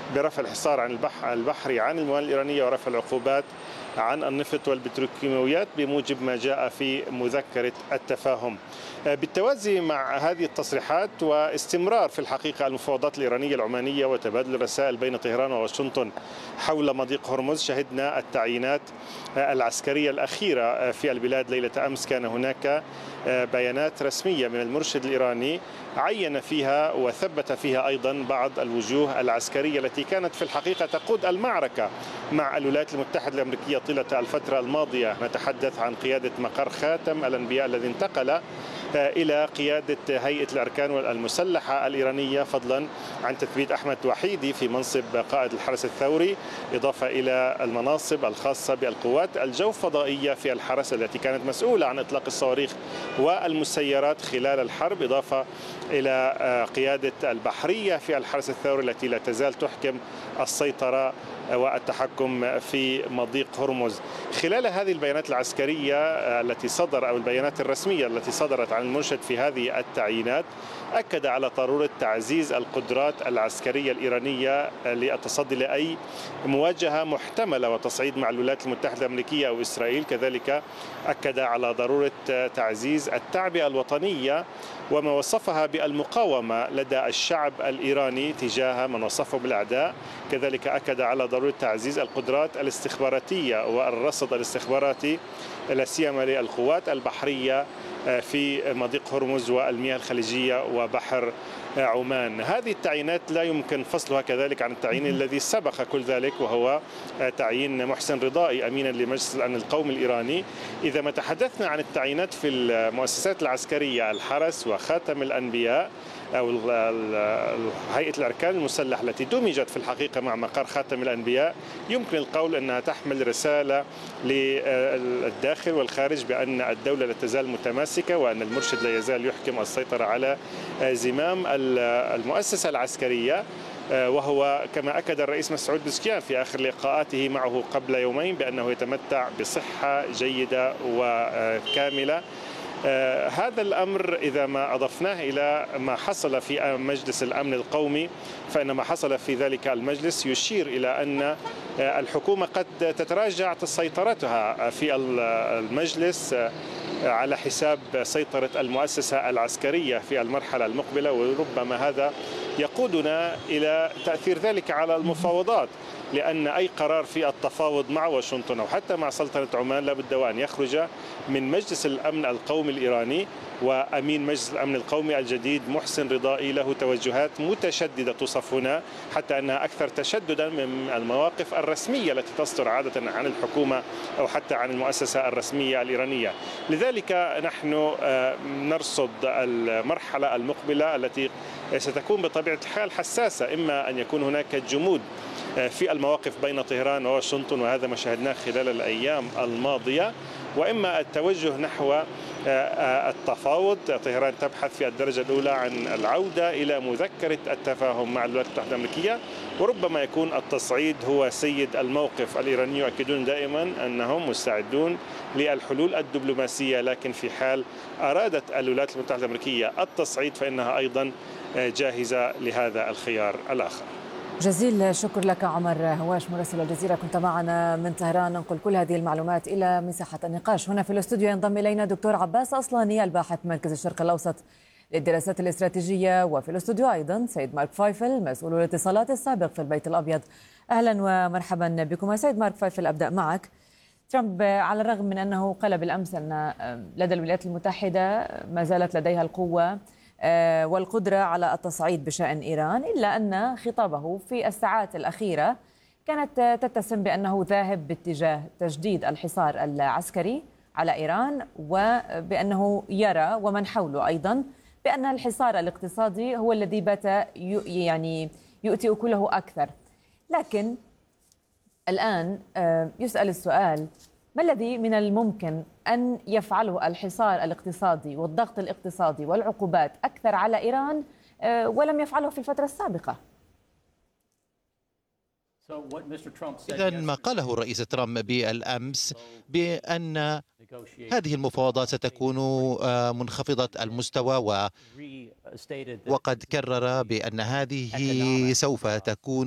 برفع الحصار عن البحري عن الموانئ الإيرانية ورفع العقوبات عن النفط والبتروكيماويات بموجب ما جاء في مذكرة التفاهم. بالتوازي مع هذه التصريحات واستمرار في الحقيقة المفاوضات الإيرانية العمانية وتبادل الرسائل بين طهران وواشنطن حول مضيق هرمز، شهدنا التعيينات العسكرية الأخيرة في البلاد. ليلة أمس كان هناك بيانات رسمية من المرشد الإيراني عين فيها وثبت فيها أيضا بعض الوجوه العسكرية التي كانت في الحقيقة تقود المعركة مع الولايات المتحدة الأمريكية طيلة الفترة الماضية. نتحدث عن قيادة مقر خاتم الأنبياء الذي انتقل إلى قيادة هيئة الأركان المسلحة الإيرانية، فضلا عن تثبيت أحمد وحيدي في منصب قائد الحرس الثوري، إضافة إلى المناصب الخاصة بالقوات الجو الفضائية في الحرس التي كانت مسؤولة عن إطلاق الصواريخ والمسيرات خلال الحرب، إضافة إلى قيادة البحرية في الحرس الثوري التي لا تزال تحكم السيطرة والتحكم في مضيق هرمز. خلال هذه البيانات العسكرية التي صدر أو البيانات الرسمية التي صدرت عن المرشد في هذه التعيينات، أكد على ضرورة تعزيز القدرات العسكرية الإيرانية للتصدي لأي مواجهة محتملة وتصعيد مع الولايات المتحدة الأمريكية أو إسرائيل. كذلك أكد على ضرورة تعزيز التعبئة الوطنية وما وصفها بالمقاومة لدى الشعب الإيراني تجاه من وصفه بالأعداء. كذلك أكد على ضرورة تعزيز القدرات الاستخباراتية والرصد الاستخباراتي لا سيما للقوات البحرية في مضيق هرمز والمياه الخليجية وبحر عمان. هذه التعيينات لا يمكن فصلها كذلك عن التعيين الذي سبق كل ذلك، وهو تعيين محسن رضائي أمينا لمجلس الأمن القومي الإيراني. إذا ما تحدثنا عن التعيينات في المؤسسات العسكرية، الحرس وخاتم الأنبياء أو هيئة الأركان المسلحة التي دمجت في الحقيقة مع مقر خاتم الأنبياء، يمكن القول أنها تحمل رسالة للداخل والخارج بأن الدولة لا تزال متماسكة وأن المرشد لا يزال يحكم السيطرة على زمام المؤسسة العسكرية. وهو كما أكد الرئيس مسعود بزكيان في آخر لقاءاته معه قبل يومين بأنه يتمتع بصحة جيدة وكاملة. هذا الأمر إذا ما أضفناه إلى ما حصل في مجلس الأمن القومي، فإن ما حصل في ذلك المجلس يشير إلى أن الحكومة قد تتراجع سيطرتها في المجلس على حساب سيطرة المؤسسة العسكرية في المرحلة المقبلة، وربما هذا يقودنا إلى تأثير ذلك على المفاوضات، لأن أي قرار في التفاوض مع واشنطن أو حتى مع سلطنة عمان لابد وأن يخرج من مجلس الأمن القومي الإيراني، وأمين مجلس الأمن القومي الجديد محسن رضائي له توجهات متشددة توصف هنا حتى أنها أكثر تشددا من المواقف الرسمية التي تصدر عادة عن الحكومة أو حتى عن المؤسسة الرسمية الإيرانية. لذلك نحن نرصد المرحلة المقبلة التي ستكون بطبيعة الحال حساسة، إما أن يكون هناك جمود في المواقف بين طهران وواشنطن، وهذا ما شاهدناه خلال الأيام الماضية، وإما التوجه نحو التفاوض. طهران تبحث في الدرجة الأولى عن العودة إلى مذكرة التفاهم مع الولايات المتحدة الأمريكية، وربما يكون التصعيد هو سيد الموقف. الإيرانيون يؤكدون دائما أنهم مستعدون للحلول الدبلوماسية، لكن في حال أرادت الولايات المتحدة الأمريكية التصعيد فإنها أيضا جاهزة لهذا الخيار الآخر. جزيل الشكر لك عمر هواش مراسل الجزيرة، كنت معنا من طهران ننقل كل هذه المعلومات إلى مساحة النقاش. هنا في الاستوديو ينضم إلينا دكتور عباس أصلاني الباحث مركز الشرق الأوسط للدراسات الاستراتيجية، وفي الاستوديو أيضا سيد مارك فايفل مسؤول الاتصالات السابق في البيت الأبيض. أهلا ومرحبا بكم. سيد مارك فايفل، أبدأ معك. ترامب على الرغم من أنه قال بالأمس أن لدى الولايات المتحدة ما زالت لديها القوة والقدرة على التصعيد بشأن إيران، إلا أن خطابه في الساعات الأخيرة كانت تتسم بأنه ذاهب باتجاه تجديد الحصار العسكري على إيران، وبأنه يرى ومن حوله أيضا بأن الحصار الاقتصادي هو الذي بات يعني يؤتي أكله أكثر. لكن الآن يسأل السؤال: ما الذي من الممكن أن يفعله الحصار الاقتصادي والضغط الاقتصادي والعقوبات أكثر على إيران ولم يفعله في الفترة السابقة؟ إذا ما قاله الرئيس ترامب بالأمس بأن هذه المفاوضات ستكون منخفضة المستوى، وقد كرر بأن هذه سوف تكون